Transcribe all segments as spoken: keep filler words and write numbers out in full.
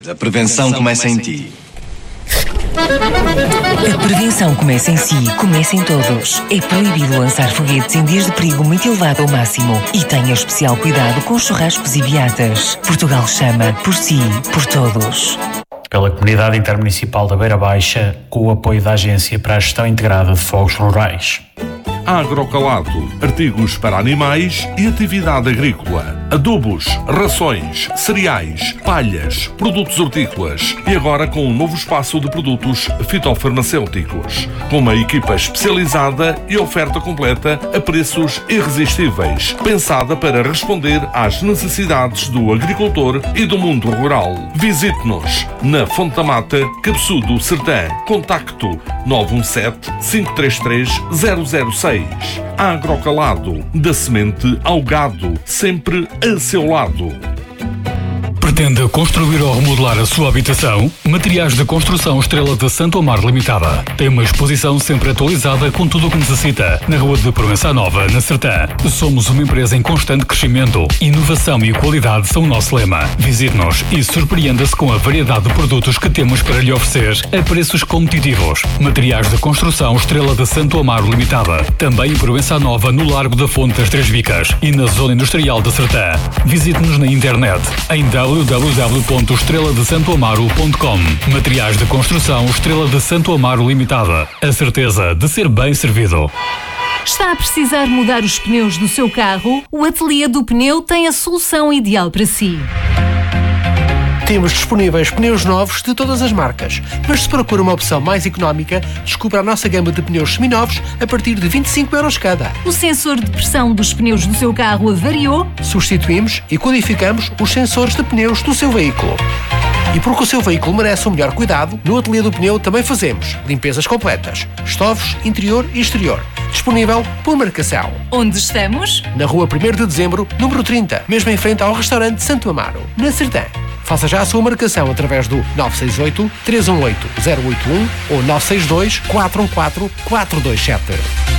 A prevenção começa em ti. A prevenção começa em si, começa em todos. É proibido lançar foguetes em dias de perigo muito elevado ao máximo e tenha especial cuidado com churrascos e beatas. Portugal chama por si, por todos. Pela Comunidade Intermunicipal da Beira Baixa, com o apoio da Agência para a Gestão Integrada de Fogos Rurais. Agrocalado, artigos para animais e atividade agrícola, adubos, rações, cereais, palhas, produtos hortícolas e agora com um novo espaço de produtos fitofarmacêuticos, com uma equipa especializada e oferta completa a preços irresistíveis, pensada para responder às necessidades do agricultor e do mundo rural. Visite-nos na Fonte da Mata, Cabeçudo, Sertã. Contacto nove um sete, cinco três três, zero zero seis. Agrocalado, da semente ao gado, sempre a seu lado. Pretende construir ou remodelar a sua habitação? Materiais de Construção Estrela de Santo Amaro Limitada. Tem uma exposição sempre atualizada com tudo o que necessita. Na Rua de Provença Nova, na Sertã. Somos uma empresa em constante crescimento. Inovação e qualidade são o nosso lema. Visite-nos e surpreenda-se com a variedade de produtos que temos para lhe oferecer a preços competitivos. Materiais de Construção Estrela de Santo Amaro Limitada. Também em Provença Nova, no Largo da Fonte das Três Vicas e na Zona Industrial da Sertã. Visite-nos na internet em w w w ponto estrela de santo amaro ponto com. Materiais de Construção Estrela de Santo Amaro Limitada. A certeza de ser bem servido. Está a precisar mudar os pneus do seu carro? O Ateliê do Pneu tem a solução ideal para si. Temos disponíveis pneus novos de todas as marcas, mas se procura uma opção mais económica, descubra a nossa gama de pneus seminovos a partir de vinte e cinco euros cada. O sensor de pressão dos pneus do seu carro avariou? Substituímos e codificamos os sensores de pneus do seu veículo. E porque o seu veículo merece um melhor cuidado, no Ateliê do Pneu também fazemos limpezas completas, estofos, interior e exterior. Disponível por marcação. Onde estamos? Na Rua primeiro de Dezembro, número trinta, mesmo em frente ao restaurante Santo Amaro, na Sertã. Faça já a sua marcação através do nove seis oito, três um oito, zero oito um ou nove seis dois, quatro um quatro, quatro dois sete.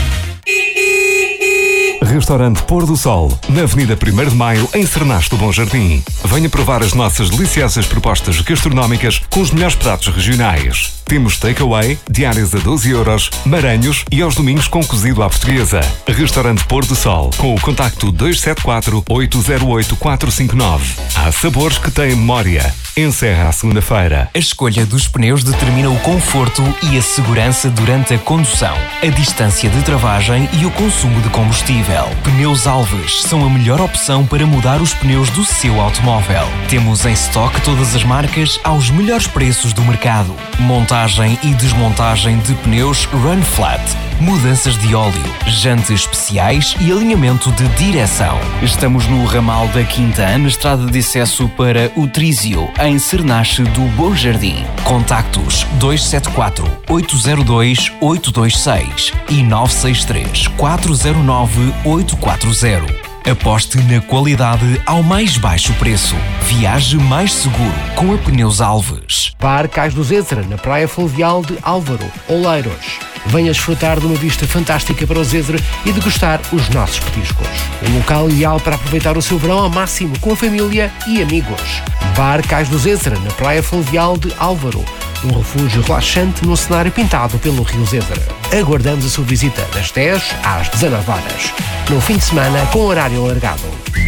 Restaurante Pôr do Sol, na Avenida primeiro de Maio, em Cernache do Bom Jardim. Venha provar as nossas deliciosas propostas gastronómicas com os melhores pratos regionais. Temos takeaway, diárias a doze euros, maranhos e aos domingos com cozido à portuguesa. Restaurante Pôr do Sol, com o contacto dois sete quatro, oito zero oito, quatro cinco nove. Há sabores que têm memória. Encerra a segunda-feira. A escolha dos pneus determina o conforto e a segurança durante a condução, a distância de travagem e o consumo de combustível. Pneus Alves são a melhor opção para mudar os pneus do seu automóvel. Temos em estoque todas as marcas aos melhores preços do mercado. Montagem e desmontagem de pneus Run Flat, mudanças de óleo, jantes especiais e alinhamento de direção. Estamos no ramal da Quinta, na estrada de acesso para o Trísio, em Cernache do Bom Jardim. Contactos dois sete quatro, oito zero dois, oito dois seis e nove seis três, quatro zero nove, oito quatro zero. Aposte na qualidade ao mais baixo preço. Viaje mais seguro com a Pneus Alves. Bar Cais do Zézera, na Praia Fluvial de Álvaro, Oleiros. Venha desfrutar de uma vista fantástica para o Zézera e degustar os nossos petiscos. Um local ideal para aproveitar o seu verão ao máximo com a família e amigos. Bar Cais do Zézera, na Praia Fluvial de Álvaro. Um refúgio relaxante num cenário pintado pelo Rio Zézera. Aguardamos a sua visita das dez às dezanove horas. No fim de semana, com horário alargado.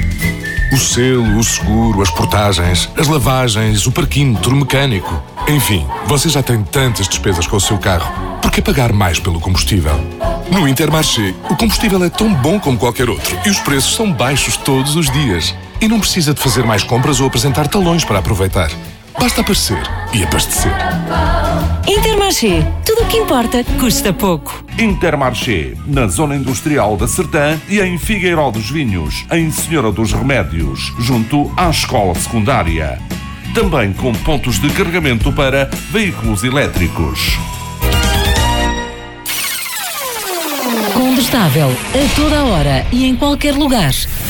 O selo, o seguro, as portagens, as lavagens, o parquímetro, o mecânico. Enfim, você já tem tantas despesas com o seu carro. Por que pagar mais pelo combustível? No Intermarché, o combustível é tão bom como qualquer outro e os preços são baixos todos os dias. E não precisa de fazer mais compras ou apresentar talões para aproveitar. Basta aparecer e abastecer. Intermarché. Tudo o que importa custa pouco. Intermarché, na Zona Industrial da Sertã e em Figueiró dos Vinhos, em Senhora dos Remédios, junto à Escola Secundária. Também com pontos de carregamento para veículos elétricos. Combustável, a toda a hora e em qualquer lugar.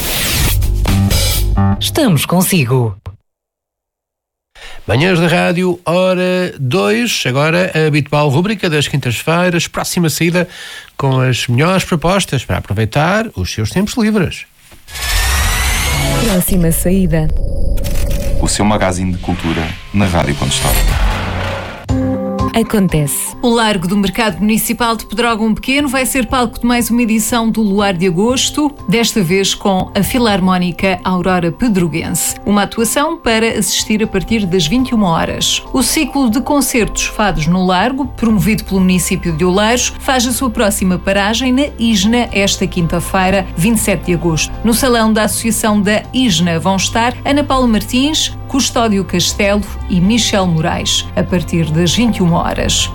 Estamos consigo. Manhãs da Rádio, hora dois, agora a habitual rúbrica das quintas-feiras, próxima saída com as melhores propostas para aproveitar os seus tempos livres. Próxima saída. O seu magazine de cultura na Rádio Ponto Estado. Acontece. O Largo do Mercado Municipal de Pedrógão Pequeno vai ser palco de mais uma edição do Luar de Agosto, desta vez com a Filarmónica Aurora Pedroguense. Uma atuação para assistir a partir das vinte e uma horas. O ciclo de concertos Fados no Largo, promovido pelo município de Oleiros, faz a sua próxima paragem na ISNA esta quinta-feira, vinte e sete de agosto. No salão da Associação da ISNA vão estar Ana Paula Martins, Custódio Castelo e Michel Moraes, a partir das vinte e uma horas.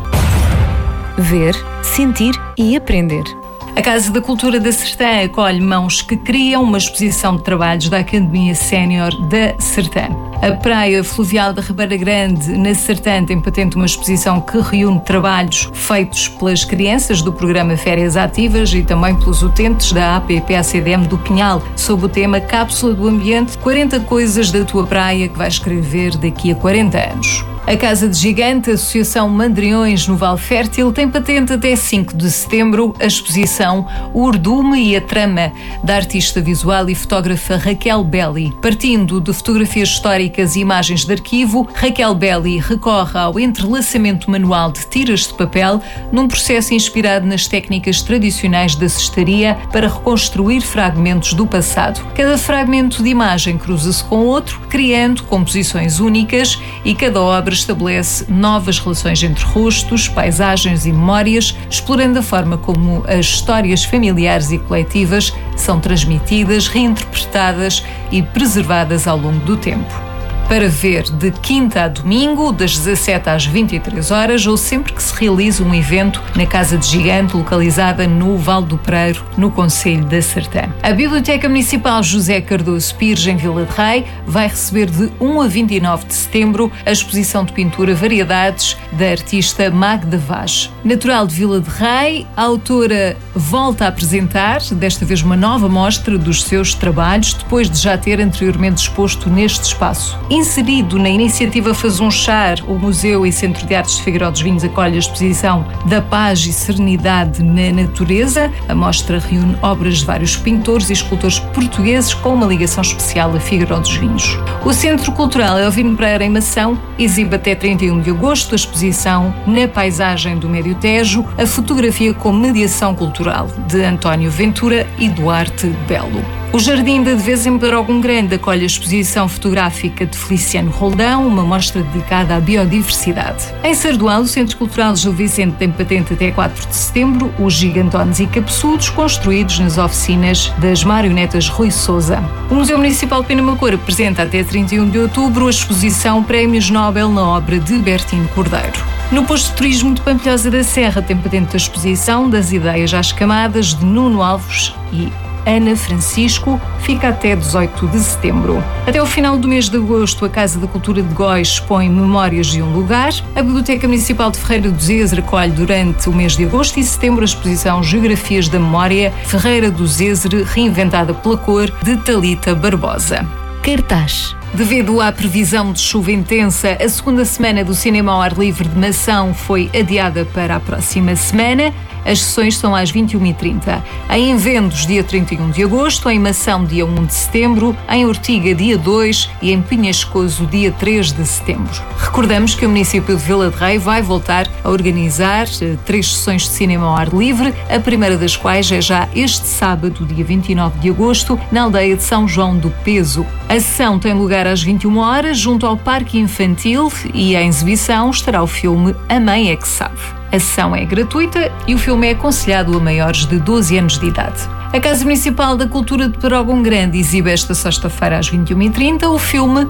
Ver, sentir e aprender. A Casa da Cultura da Sertã acolhe Mãos que Criam, uma exposição de trabalhos da Academia Sénior da Sertã. A Praia Fluvial da Ribeira Grande, na Sertã, tem patente uma exposição que reúne trabalhos feitos pelas crianças do programa Férias Ativas e também pelos utentes da A P P A C D M do Pinhal, sob o tema Cápsula do Ambiente, quarenta coisas da tua praia que vais escrever daqui a quarenta anos. A Casa de Gigante, a Associação Mandriões no Val Fértil, tem patente até cinco de setembro a exposição O Urdume e a Trama, da artista visual e fotógrafa Raquel Belli. Partindo de fotografias históricas e imagens de arquivo, Raquel Belli recorre ao entrelaçamento manual de tiras de papel num processo inspirado nas técnicas tradicionais da cestaria para reconstruir fragmentos do passado. Cada fragmento de imagem cruza-se com outro, criando composições únicas, e cada obra estabelece novas relações entre rostos, paisagens e memórias, explorando a forma como as histórias familiares e coletivas são transmitidas, reinterpretadas e preservadas ao longo do tempo. Para ver de quinta a domingo, das dezassete às vinte e três horas, ou sempre que se realize um evento na Casa de Gigante, localizada no Val do Preiro, no concelho da Sertã. A Biblioteca Municipal José Cardoso Pires, em Vila de Rei, vai receber de um a vinte e nove de setembro a exposição de pintura Variedades da artista Magda Vaz. Natural de Vila de Rei, a autora volta a apresentar, desta vez uma nova mostra dos seus trabalhos, depois de já ter anteriormente exposto neste espaço. Inserido na iniciativa Fazunchar, o Museu e Centro de Artes de Figueiró dos Vinhos acolhe a exposição Da Paz e Serenidade na Natureza. A mostra reúne obras de vários pintores e escultores portugueses com uma ligação especial a Figueiró dos Vinhos. O Centro Cultural Elvino Pereira em Mação exibe até trinta e um de agosto a exposição Na Paisagem do Médio Tejo, a fotografia com mediação cultural, de António Ventura e Duarte Belo. O Jardim da Devesa em Pedrógão Grande acolhe a exposição fotográfica de Feliciano Roldão, uma mostra dedicada à biodiversidade. Em Sardual, o Centro Cultural Gil Vicente tem patente até quatro de setembro os gigantones e cabeçudos construídos nas oficinas das marionetas Rui Sousa. O Museu Municipal de Penamacor apresenta até trinta e um de outubro a exposição Prémios Nobel na obra de Bertino Cordeiro. No Posto de Turismo de Pampilhosa da Serra tem patente a exposição Das Ideias às Camadas de Nuno Alves e Ana Francisco, fica até dezoito de setembro. Até o final do mês de agosto, a Casa da Cultura de Góis expõe Memórias de um Lugar. A Biblioteca Municipal de Ferreira do Zezer acolhe durante o mês de agosto e setembro a exposição Geografias da Memória, Ferreira do Zezer, reinventada pela cor, de Talita Barbosa. Cartaz. Devido à previsão de chuva intensa, a segunda semana do Cinema ao Ar Livre de Mação foi adiada para a próxima semana. As sessões são às vinte e uma e trinta. Em Envendos, dia trinta e um de agosto, em Mação, dia um de setembro, em Ortiga, dia dois e em Pinhascoso, dia três de setembro. Recordamos que o município de Vila de Rei vai voltar a organizar três sessões de cinema ao ar livre, a primeira das quais é já este sábado, dia vinte e nove de agosto, na aldeia de São João do Peso. A sessão tem lugar às vinte e uma horas, junto ao Parque Infantil, e em exibição estará o filme A Mãe é que Sabe. A sessão é gratuita e o filme é aconselhado a maiores de doze anos de idade. A Casa Municipal da Cultura de Pedrógão Grande exibe esta sexta-feira às vinte e uma e trinta o filme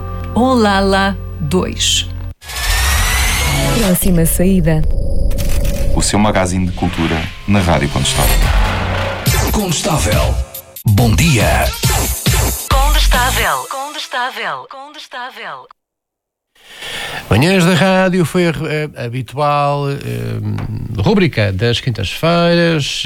Olala dois. Próxima saída. O seu magazine de cultura na Rádio Condestável. Condestável. Bom dia. Condestável. Condestável. Condestável. Manhãs da Rádio foi a, a, a habitual a, rúbrica das quintas-feiras,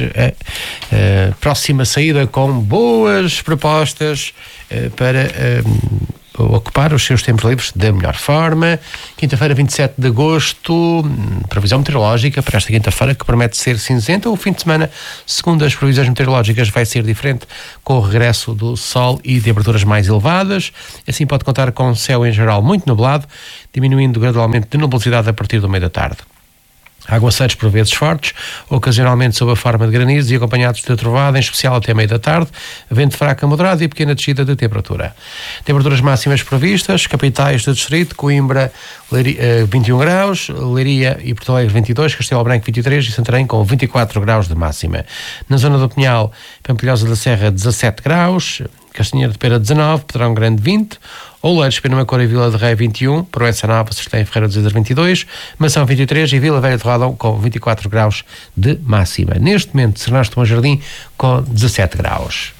a, a próxima saída com boas propostas a, para a, ocupar os seus tempos livres da melhor forma. Quinta-feira, vinte e sete de agosto, previsão meteorológica para esta quinta-feira, que promete ser cinzenta. O fim de semana, segundo as previsões meteorológicas, vai ser diferente, com o regresso do sol e temperaturas mais elevadas. Assim pode contar com um céu em geral muito nublado, diminuindo gradualmente de nubosidade a partir do meio da tarde. Aguaceiros por vezes fortes, ocasionalmente sob a forma de granizos e acompanhados de trovada, em especial até meio da tarde, vento fraco a moderado e pequena descida de temperatura. Temperaturas máximas previstas: capitais do distrito: Coimbra, Leiria, vinte e um graus, Leiria e Porto Alegre vinte e dois, Castelo Branco vinte e três e Santarém com vinte e quatro graus de máxima. Na zona do Pinhal, Pampilhosa da Serra dezassete graus, Castanheira de Pera dezanove, Pedrão Grande vinte, Oleiros, Penamacor e Vila de Rei vinte e um, Proença Nova, Sertém e Ferreira de Azevedo vinte e dois, Mação vinte e três e Vila Velha de Rodão com vinte e quatro graus de máxima. Neste momento, Sernaste do Bom Jardim com dezassete graus.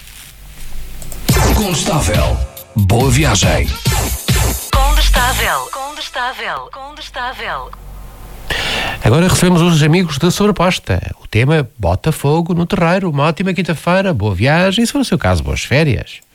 Condestável. Boa viagem. Condestável. Condestável. Condestável. Agora recebemos os amigos da Sobreposta. O tema: Bota Fogo no Terreiro. Uma ótima quinta-feira, boa viagem e, se for o seu caso, boas férias.